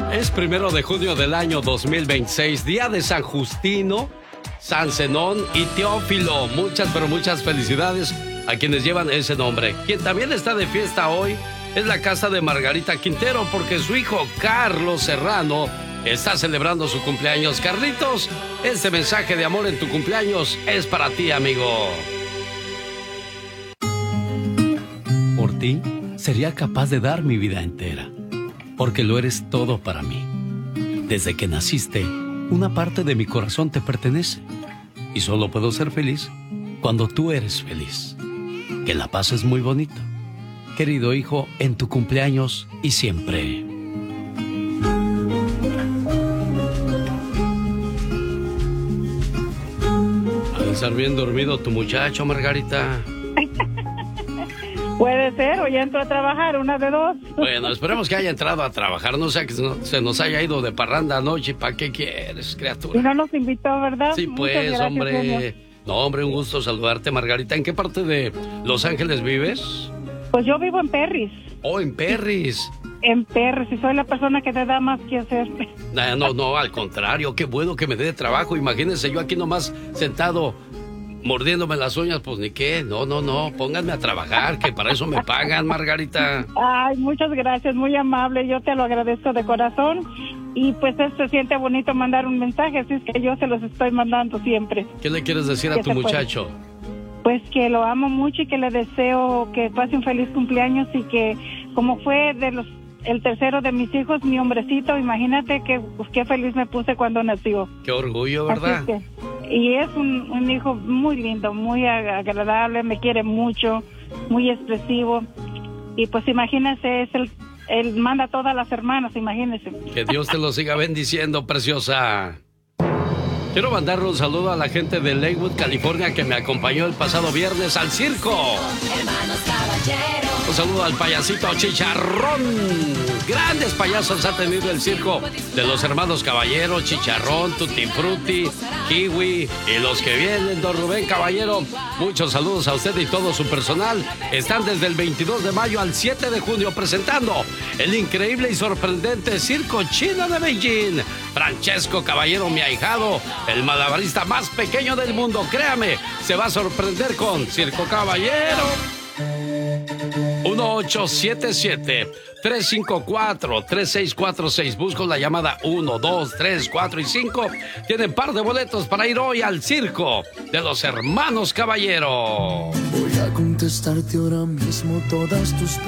Es 1 de junio del año 2026, día de San Justino, San Zenón y Teófilo. Muchas, pero muchas felicidades a quienes llevan ese nombre. Quien también está de fiesta hoy es la casa de Margarita Quintero, porque su hijo Carlos Serrano está celebrando su cumpleaños. Carlitos, este mensaje de amor en tu cumpleaños es para ti, amigo. Por ti, sería capaz de dar mi vida entera, porque lo eres todo para mí. Desde que naciste, una parte de mi corazón te pertenece, y solo puedo ser feliz cuando tú eres feliz. Que la pases muy bonito, querido hijo, en tu cumpleaños y siempre. Ha de estar bien dormido tu muchacho, Margarita. Puede ser, o ya entró a trabajar, una de dos. Bueno, esperemos que haya entrado a trabajar, no sea que se nos haya ido de parranda anoche. ¿Para qué quieres, criatura? Y no nos invitó, ¿verdad? Sí, pues, gracias, hombre. Genio. No, hombre, un gusto saludarte, Margarita. ¿En qué parte de Los Ángeles vives? Pues yo vivo en Perris. Oh, en Perris. En Perris, y soy la persona que te da más que hacer. No, al contrario, qué bueno que me dé trabajo. Imagínense, yo aquí nomás sentado mordiéndome las uñas, pues ni qué. No, pónganme a trabajar, que para eso me pagan, Margarita. Ay, muchas gracias, muy amable, yo te lo agradezco de corazón. Y pues se siente bonito mandar un mensaje, así es que yo se los estoy mandando siempre. ¿Qué le quieres decir a tu muchacho? Pues que lo amo mucho y que le deseo que pase un feliz cumpleaños, y que como fue el tercero de mis hijos, mi hombrecito, imagínate que pues, qué feliz me puse cuando nació. Qué orgullo, ¿verdad? Y es un hijo muy lindo, muy agradable, me quiere mucho, muy expresivo. Y pues imagínese, él manda a todas las hermanas, imagínese. Que Dios te lo siga bendiciendo, preciosa. Quiero mandarle un saludo a la gente de Lakewood, California, que me acompañó el pasado viernes al circo. Un saludo al payasito Chicharrón. Grandes payasos ha tenido el circo de los hermanos Caballero, Chicharrón, Tutti Frutti, Kiwi y los que vienen, don Rubén Caballero. Muchos saludos a usted y todo su personal. Están desde el 22 de mayo al 7 de junio presentando el increíble y sorprendente Circo Chino de Beijing. Francesco Caballero, mi ahijado, el malabarista más pequeño del mundo. Créame, se va a sorprender con Circo Caballero. 1877-354-3646. Busco la llamada 1, 2, 3, 4 y 5. Tienen par de boletos para ir hoy al circo de los hermanos Caballero. Voy a contestarte ahora mismo todas tus